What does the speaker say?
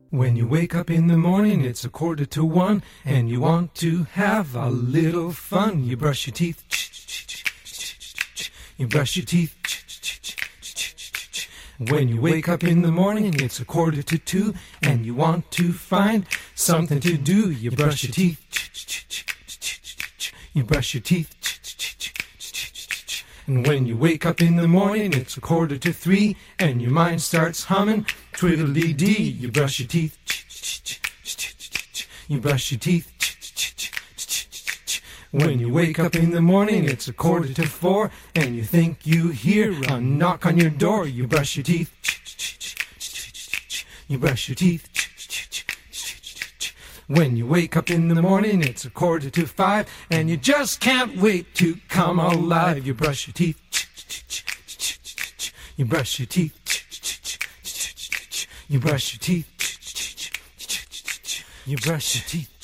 When you wake up in the morning, it's 1:45, and you want to have a little fun. You brush your teeth, you brush your teeth. When you wake up in the morning, it's 1:45, and you want to find something to do. You brush your teeth, you brush your teeth. And when you wake up in the morning, it's 2:45, and your mind starts humming, twiddle-dee-dee. You brush your teeth, you brush your teeth. When you wake up in the morning, it's 3:45, and you think you hear a knock on your door. You brush your teeth, you brush your teeth. When you wake up in the morning, it's 4:45, and you just can't wait to come alive. You brush your teeth, you brush your teeth, you brush your teeth, you brush your teeth.